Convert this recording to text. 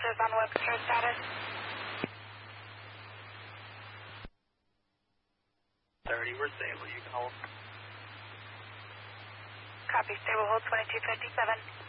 Centers on Webster status. 30, we're stable. You can hold. Copy, stable hold 2257.